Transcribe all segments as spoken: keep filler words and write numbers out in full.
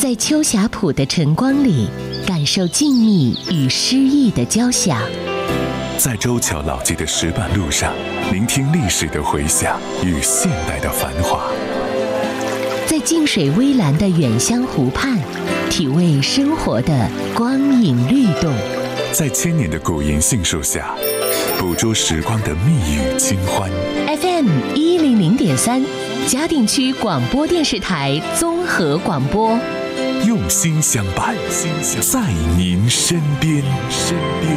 在秋霞浦的晨光里，感受静谧与诗意的交响； 在周桥老街的石板路上，聆听历史的回响与现代的繁华； 在静水微澜的远乡湖畔，体味生活的光影律动； 在千年的古银杏树下，捕捉时光的蜜语清欢。 F M 一零零点三，嘉定区广播电视台综合广播， 用心相伴，在您身边。身边。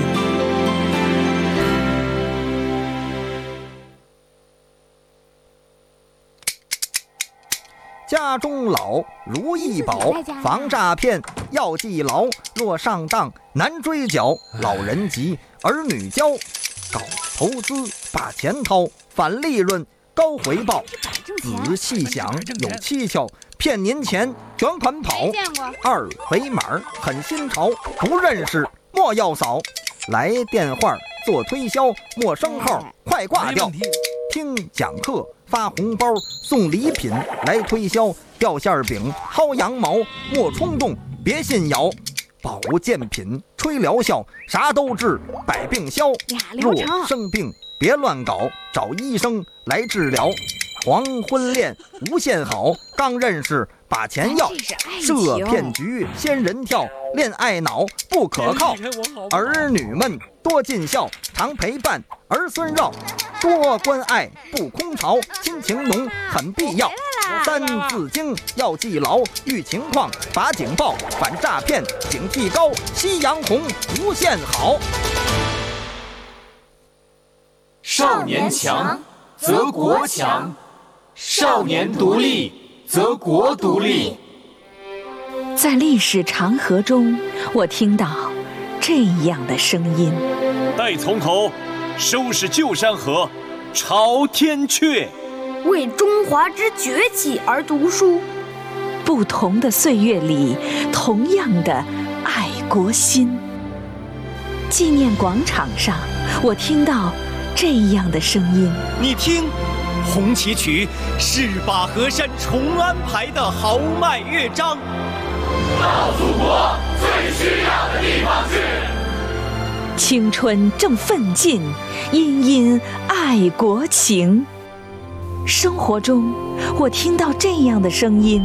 家中老，如意宝，防诈骗要记牢。若上当难追缴，老人急，儿女教。搞投资把钱掏，反利润高回报。仔细想有蹊跷，骗您钱卷款跑。二维码很新潮，不认识莫要扫。来电话做推销，陌生号快挂掉。听讲课发红包送礼品来推销，掉馅饼薅羊毛莫冲动别信谣。保健品吹疗效，啥都治百病消。若生病别乱搞，找医生来治疗。黄昏恋无限好，刚认识把钱要。设骗局仙人跳，恋爱脑不可靠。儿女们多尽孝，常陪伴儿孙绕。多关爱不空巢，亲情浓很必要。三字经要记牢，遇情况把警报，反诈骗警惕高，夕阳红无限好。 少年强则国强，少年独立则国独立。 在历史长河中，我听到这样的声音： 待从头，收拾旧山河，朝天阙。 为中华之崛起而读书。 不同的岁月里，同样的爱国心。纪念广场上，我听到这样的声音： 你听，红旗曲是把河山重安排的豪迈乐章。 到祖国最需要的地方去。 青春正奋进，殷殷爱国情。生活中，我听到这样的声音：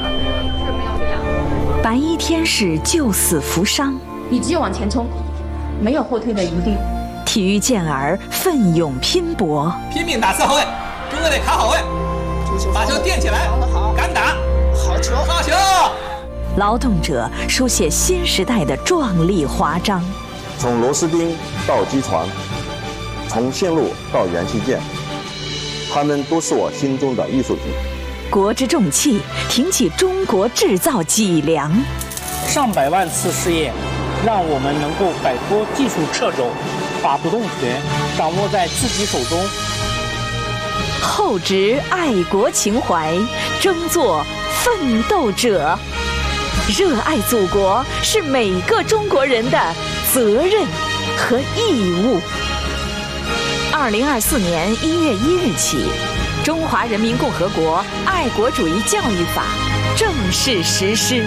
白衣天使救死扶伤， 你只有往前冲，没有后退的余地。 体育健儿奋勇拼搏， 拼命打四号位，中卫得卡好位，把球垫起来，敢打，好球，好球！ 劳动者书写新时代的壮丽华章。 从螺丝钉到机床，从线路到元器件，他们都是我心中的艺术品。 国之重器，挺起中国制造脊梁。 上百万次试验，让我们能够摆脱技术掣肘，把主动权掌握在自己手中。 厚植爱国情怀，争做奋斗者。热爱祖国是每个中国人的责任和义务。二零二四年一月一日起，《中华人民共和国爱国主义教育法》正式实施。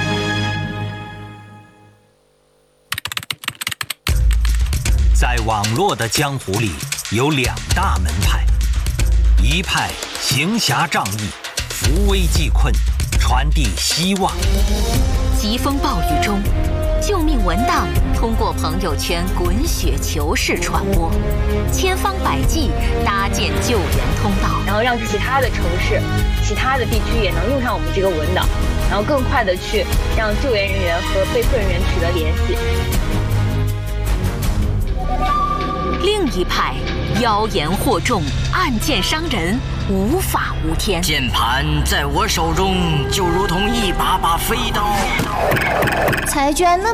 在网络的江湖里，有两大门派，一派行侠仗义，扶危济困，传递希望。 疾风暴雨中，救命文档通过朋友圈滚雪球式传播，千方百计搭建救援通道， 然后让其他的城市、其他的地区也能用上我们这个文档，然后更快的去让救援人员和被困人员取得联系。 另一派妖言惑众，暗箭伤人，无法无天。 键盘在我手中就如同一把把飞刀。 才居然那